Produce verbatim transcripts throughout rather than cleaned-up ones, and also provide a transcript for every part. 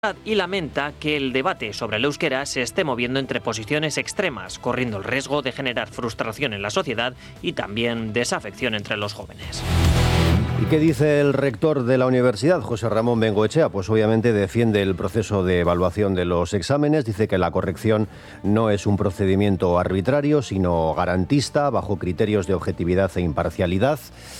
y lamenta que el debate sobre el euskera se esté moviendo entre posiciones extremas, corriendo el riesgo de generar frustración en la sociedad y también desafección entre los jóvenes. ¿Y qué dice el rector de la universidad, José Ramón Bengoechea? Pues obviamente defiende el proceso de evaluación de los exámenes, dice que la corrección no es un procedimiento arbitrario, sino garantista, bajo criterios de objetividad e imparcialidad.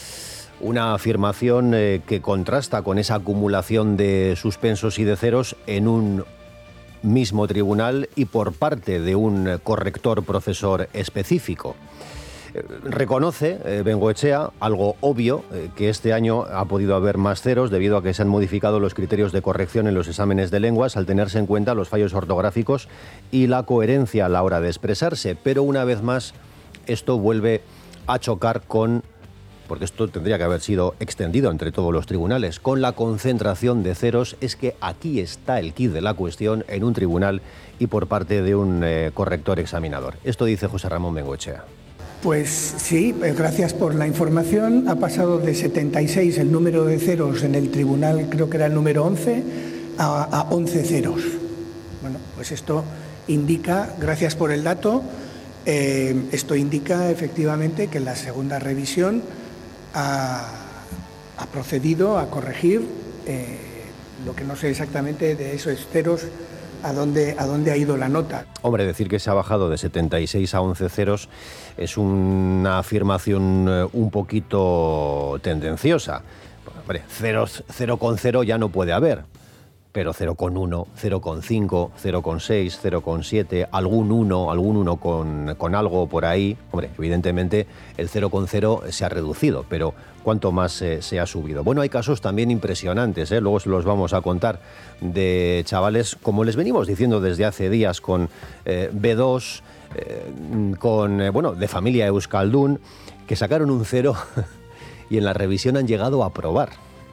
Una afirmación eh, que contrasta con esa acumulación de suspensos y de ceros en un mismo tribunal y por parte de un corrector profesor específico. Eh, reconoce eh, Bengoechea algo obvio, eh, que este año ha podido haber más ceros debido a que se han modificado los criterios de corrección en los exámenes de lenguas al tenerse en cuenta los fallos ortográficos y la coherencia a la hora de expresarse. Pero una vez más, esto vuelve a chocar con... porque esto tendría que haber sido extendido entre todos los tribunales, con la concentración de ceros. Es que aquí está el quid de la cuestión, en un tribunal y por parte de un eh, corrector examinador. Esto dice José Ramón Bengoechea. Pues sí, gracias por la información. Ha pasado de setenta y seis el número de ceros en el tribunal, creo que era el número once, a, a once ceros. Bueno, pues esto indica, gracias por el dato, eh, esto indica efectivamente que la segunda revisión Ha, ha procedido a corregir eh, lo que no sé exactamente de esos ceros, a dónde, a dónde ha ido la nota. Hombre, decir que se ha bajado de setenta y seis a once ceros es una afirmación eh, un poquito tendenciosa. Hombre, ceros, cero con cero ya no puede haber, pero cero con uno, cero con cinco, cero con seis, cero con siete, algún uno, algún uno con, con algo por ahí. Hombre, evidentemente el cero con cero se ha reducido, pero ¿cuánto más eh, se ha subido? Bueno, hay casos también impresionantes, ¿eh? Luego se los vamos a contar, de chavales, como les venimos diciendo desde hace días, con eh, B dos, eh, con, eh, bueno, de familia euskaldun, que sacaron un cero y en la revisión han llegado a aprobar.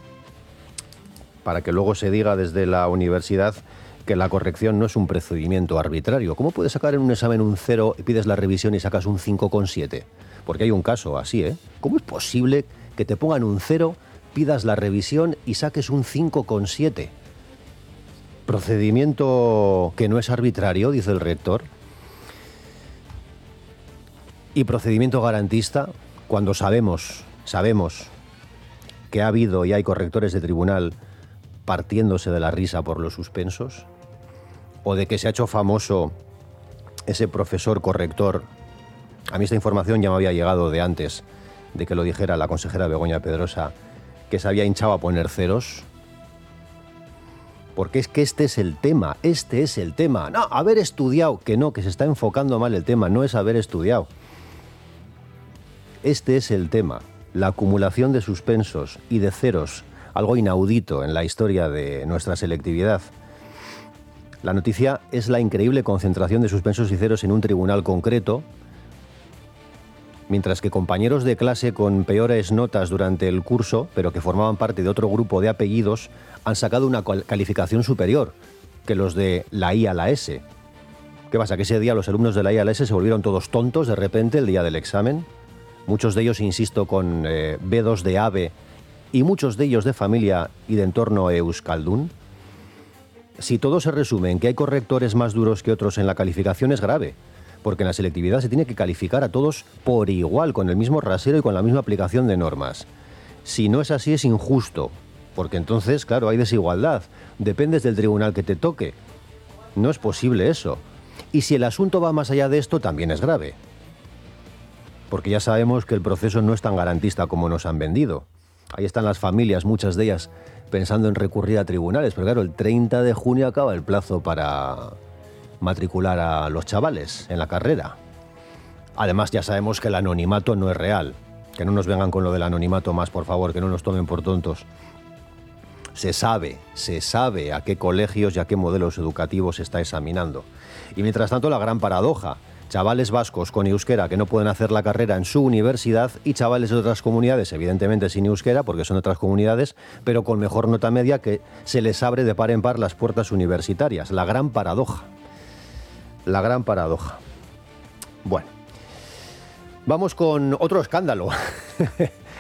Para que luego se diga desde la universidad que la corrección no es un procedimiento arbitrario. ¿Cómo puedes sacar en un examen un cero y pides la revisión y sacas un cinco coma siete? Porque hay un caso así, ¿eh? ¿Cómo es posible que te pongan un cero, pidas la revisión y saques un cinco coma siete? Procedimiento que no es arbitrario, dice el rector. Y procedimiento garantista, cuando sabemos, sabemos que ha habido y hay correctores de tribunal partiéndose de la risa por los suspensos, o de que se ha hecho famoso ese profesor corrector. A mí esta información ya me había llegado de antes de que lo dijera la consejera Begoña Pedrosa, que se había hinchado a poner ceros. Porque es que este es el tema, este es el tema. No, haber estudiado, que no, que se está enfocando mal el tema, no es haber estudiado. Este es el tema, la acumulación de suspensos y de ceros, algo inaudito en la historia de nuestra selectividad. La noticia es la increíble concentración de suspensos y ceros en un tribunal concreto, mientras que compañeros de clase con peores notas durante el curso, pero que formaban parte de otro grupo de apellidos, han sacado una calificación superior que los de la I a la S. ¿Qué pasa? ¿Que ese día los alumnos de la I a la S se volvieron todos tontos de repente el día del examen? Muchos de ellos, insisto, con eh, B dos de AVE, y muchos de ellos de familia y de entorno euskaldun. Si todo se resume en que hay correctores más duros que otros en la calificación, es grave, porque en la selectividad se tiene que calificar a todos por igual, con el mismo rasero y con la misma aplicación de normas. Si no es así, es injusto, porque entonces, claro, hay desigualdad. Dependes del tribunal que te toque. No es posible eso. Y si el asunto va más allá de esto, también es grave, porque ya sabemos que el proceso no es tan garantista como nos han vendido. Ahí están las familias, muchas de ellas, pensando en recurrir a tribunales. Pero claro, el treinta de junio acaba el plazo para matricular a los chavales en la carrera. Además, ya sabemos que el anonimato no es real. Que no nos vengan con lo del anonimato más, por favor, que no nos tomen por tontos. Se sabe, se sabe a qué colegios y a qué modelos educativos se está examinando. Y mientras tanto, la gran paradoja. Chavales vascos con euskera que no pueden hacer la carrera en su universidad y chavales de otras comunidades, evidentemente sin euskera porque son otras comunidades, pero con mejor nota media, que se les abre de par en par las puertas universitarias. La gran paradoja. La gran paradoja. Bueno, vamos con otro escándalo.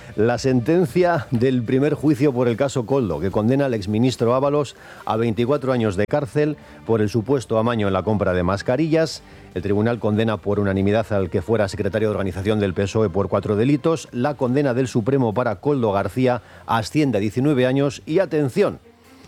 La sentencia del primer juicio por el caso Koldo, que condena al exministro Ábalos a veinticuatro años de cárcel por el supuesto amaño en la compra de mascarillas. El tribunal condena por unanimidad al que fuera secretario de organización del P S O E por cuatro delitos. La condena del Supremo para Koldo García asciende a diecinueve años y, atención,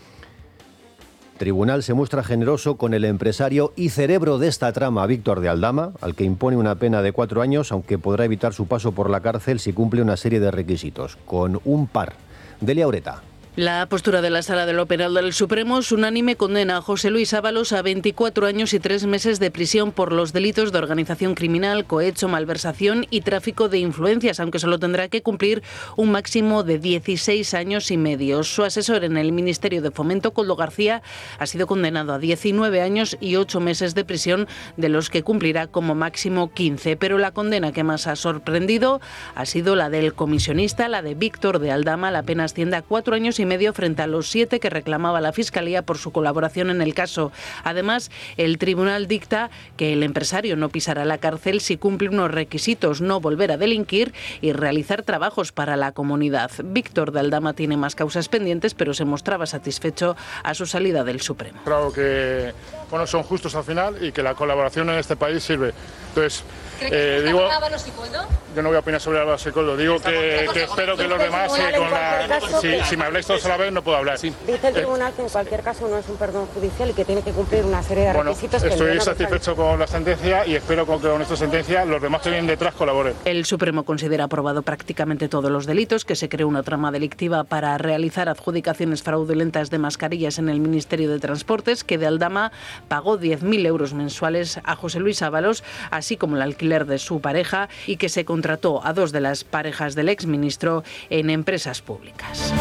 tribunal se muestra generoso con el empresario y cerebro de esta trama, Víctor de Aldama, al que impone una pena de cuatro años, aunque podrá evitar su paso por la cárcel si cumple una serie de requisitos, con un par. Delia Ureta. La postura de la Sala de lo Penal del Supremo es unánime, condena a José Luis Ábalos a veinticuatro años y tres meses de prisión por los delitos de organización criminal, cohecho, malversación y tráfico de influencias, aunque solo tendrá que cumplir un máximo de dieciséis años y medio. Su asesor en el Ministerio de Fomento, Koldo García, ha sido condenado a diecinueve años y ocho meses de prisión, de los que cumplirá como máximo quince. Pero la condena que más ha sorprendido ha sido la del comisionista, la de Víctor de Aldama. La pena asciende a cuatro años y medio frente a los siete que reclamaba la Fiscalía por su colaboración en el caso. Además, el tribunal dicta que el empresario no pisará la cárcel si cumple unos requisitos: no volver a delinquir y realizar trabajos para la comunidad. Víctor de Aldama tiene más causas pendientes, pero se mostraba satisfecho a su salida del Supremo. Claro que bueno, son justos al final y que la colaboración en este país sirve. Entonces, eh, digo, yo no voy a opinar sobre Ábalos y Koldo. Digo que, que espero que los demás, eh, con la, si, si me habláis todos a la vez, no puedo hablar. Sí. Dice el tribunal que en cualquier caso no es un perdón judicial y que tiene que cumplir una serie de bueno, requisitos. Estoy satisfecho con la sentencia y espero que con esta sentencia los demás que vienen detrás colaboren. El Supremo considera aprobado prácticamente todos los delitos, que se creó una trama delictiva para realizar adjudicaciones fraudulentas de mascarillas en el Ministerio de Transportes, que de Aldama pagó diez mil euros mensuales a José Luis Ábalos, así como el alquiler de su pareja, y que se contrató a dos de las parejas del exministro en empresas públicas.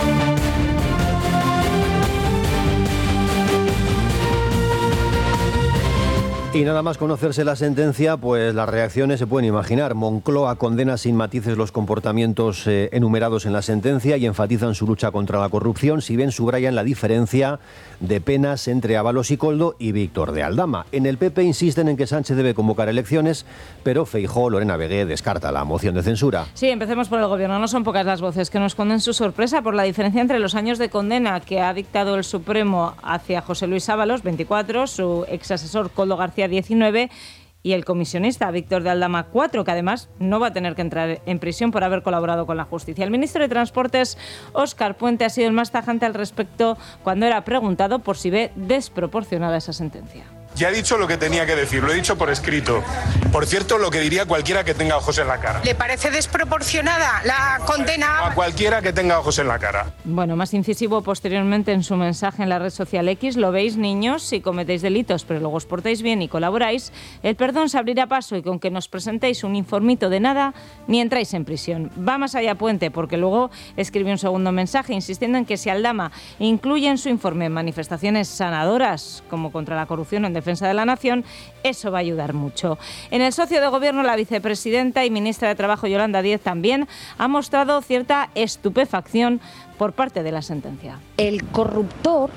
Y nada más conocerse la sentencia, pues las reacciones se pueden imaginar. Moncloa condena sin matices los comportamientos eh, enumerados en la sentencia y enfatizan su lucha contra la corrupción, si bien subrayan la diferencia de penas entre Ábalos y Koldo y Víctor de Aldama. En el P P insisten en que Sánchez debe convocar elecciones, pero Feijóo, Lorena Vegué, descarta la moción de censura. Sí, empecemos por el Gobierno. No son pocas las voces que nos esconden su sorpresa por la diferencia entre los años de condena que ha dictado el Supremo hacia José Luis Ábalos, veinticuatro, su exasesor Koldo García, diecinueve, y el comisionista Víctor de Aldama, cuatro, que además no va a tener que entrar en prisión por haber colaborado con la justicia. El ministro de Transportes, Óscar Puente, ha sido el más tajante al respecto cuando era preguntado por si ve desproporcionada esa sentencia. Ya he dicho lo que tenía que decir, lo he dicho por escrito. Por cierto, lo que diría cualquiera que tenga ojos en la cara. ¿Le parece desproporcionada la condena? A cualquiera que tenga ojos en la cara. Bueno, más incisivo posteriormente en su mensaje en la red social X: lo veis, niños, si cometéis delitos pero luego os portáis bien y colaboráis, el perdón se abrirá paso y con que nos presentéis un informito de nada, ni entráis en prisión. Va más allá Puente, porque luego escribió un segundo mensaje insistiendo en que si Aldama incluye en su informe manifestaciones sanadoras como contra la corrupción en defensa de la nación, eso va a ayudar mucho. En el socio de gobierno, la vicepresidenta y ministra de Trabajo, Yolanda Díez, también ha mostrado cierta estupefacción por parte de la sentencia. El corruptor,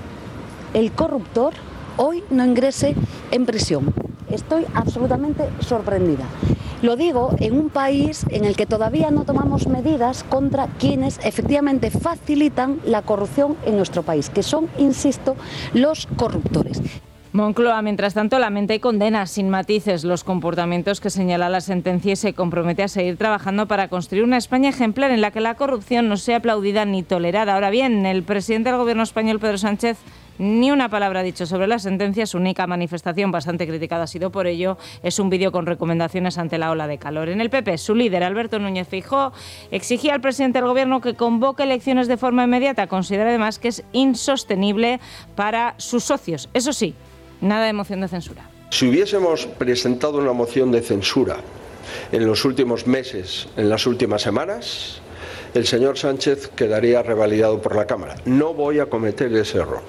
el corruptor hoy no ingrese en prisión. Estoy absolutamente sorprendida. Lo digo en un país en el que todavía no tomamos medidas contra quienes efectivamente facilitan la corrupción en nuestro país, que son, insisto, los corruptores. Moncloa, mientras tanto, lamenta y condena sin matices los comportamientos que señala la sentencia y se compromete a seguir trabajando para construir una España ejemplar en la que la corrupción no sea aplaudida ni tolerada. Ahora bien, el presidente del Gobierno español, Pedro Sánchez, ni una palabra ha dicho sobre la sentencia. Su única manifestación, bastante criticada ha sido por ello, es un vídeo con recomendaciones ante la ola de calor. En el P P, su líder, Alberto Núñez Feijóo, exigía al presidente del Gobierno que convoque elecciones de forma inmediata. Considera además que es insostenible para sus socios. Eso sí, nada de moción de censura. Si hubiésemos presentado una moción de censura en los últimos meses, en las últimas semanas, el señor Sánchez quedaría revalidado por la Cámara. No voy a cometer ese error.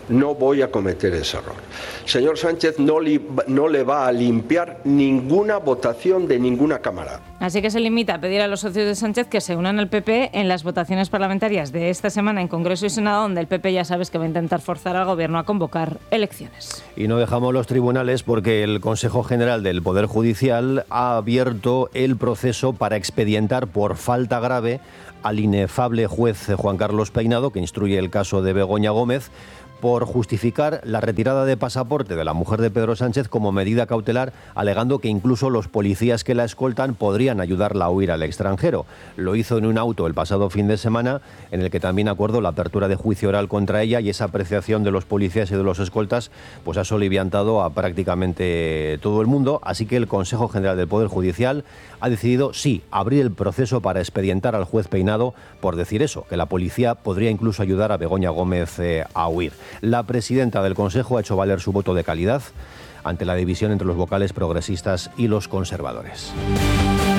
no voy a cometer ese error. Señor Sánchez no, li, no le va a limpiar ninguna votación de ninguna Cámara. Así que se limita a pedir a los socios de Sánchez que se unan al P P en las votaciones parlamentarias de esta semana en Congreso y Senado, donde el P P ya sabes que va a intentar forzar al Gobierno a convocar elecciones. Y no dejamos los tribunales porque el Consejo General del Poder Judicial ha abierto el proceso para expedientar por falta grave al inefable juez Juan Carlos Peinado, que instruye el caso de Begoña Gómez, por justificar la retirada de pasaporte de la mujer de Pedro Sánchez como medida cautelar, alegando que incluso los policías que la escoltan podrían ayudarla a huir al extranjero. Lo hizo en un auto el pasado fin de semana, en el que también acordó la apertura de juicio oral contra ella, y esa apreciación de los policías y de los escoltas pues ha soliviantado a prácticamente todo el mundo. Así que el Consejo General del Poder Judicial ha decidido, sí, abrir el proceso para expedientar al juez Peinado por decir eso, que la policía podría incluso ayudar a Begoña Gómez eh, a huir. La presidenta del Consejo ha hecho valer su voto de calidad ante la división entre los vocales progresistas y los conservadores.